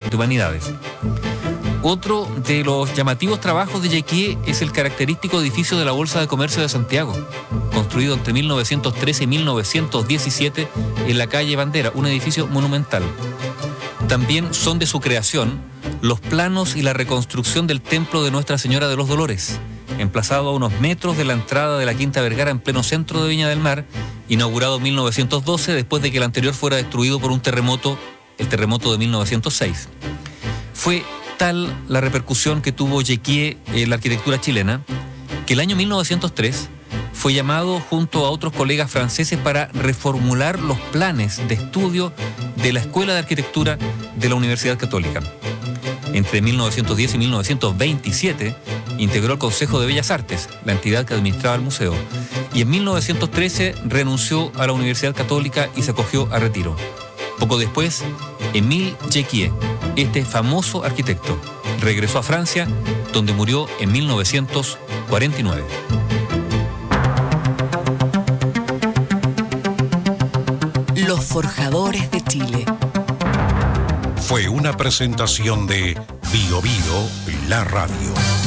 de Humanidades. Otro de los llamativos trabajos de Jequié es el característico edificio de la Bolsa de Comercio de Santiago, construido entre 1913 y 1917 en la calle Bandera, un edificio monumental. También son de su creación los planos y la reconstrucción del templo de Nuestra Señora de los Dolores, emplazado a unos metros de la entrada de la Quinta Vergara en pleno centro de Viña del Mar, inaugurado en 1912 después de que el anterior fuera destruido por un terremoto, el terremoto de 1906. Fue tal la repercusión que tuvo Jequié en la arquitectura chilena, que el año 1903 fue llamado junto a otros colegas franceses para reformular los planes de estudio de la Escuela de Arquitectura de la Universidad Católica. Entre 1910 y 1927 integró el Consejo de Bellas Artes, la entidad que administraba el museo, y en 1913 renunció a la Universidad Católica y se acogió a retiro. Poco después, Émile Jequié, este famoso arquitecto, regresó a Francia, donde murió en 1949. Los Forjadores de Chile. Fue una presentación de Bio Bio, la radio.